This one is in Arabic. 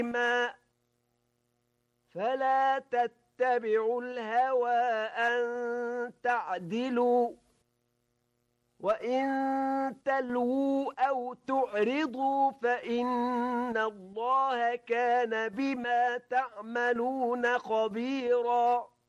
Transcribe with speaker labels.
Speaker 1: ما فلا تتبعوا الهوى أن تعدلوا وإن تلووا أو تعرضوا فإن الله كان بما تعملون خبيراً